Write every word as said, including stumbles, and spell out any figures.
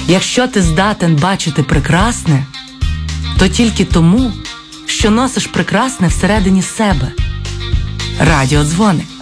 Якщо ти здатен бачити прекрасне, то тільки тому, що носиш прекрасне всередині себе. Радіодзвоник.